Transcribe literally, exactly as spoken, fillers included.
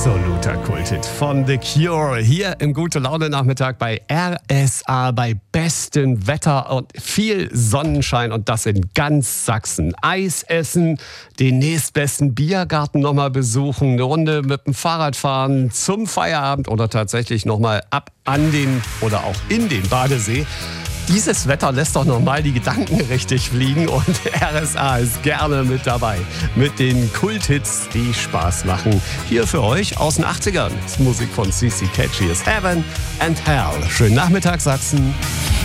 Absoluter Kulthit von The Cure hier im Gute-Laune-Nachmittag bei R S A bei bestem Wetter und viel Sonnenschein und das in ganz Sachsen. Eis essen, den nächstbesten Biergarten nochmal besuchen, eine Runde mit dem Fahrrad fahren zum Feierabend oder tatsächlich nochmal ab an den oder auch in den Badesee. Dieses Wetter lässt doch nochmal die Gedanken richtig fliegen und R S A ist gerne mit dabei. Mit den Kulthits, die Spaß machen. Hier für euch aus den achtzigern. Das ist Musik von C C Catchy ist Heaven and Hell. Schönen Nachmittag, Sachsen.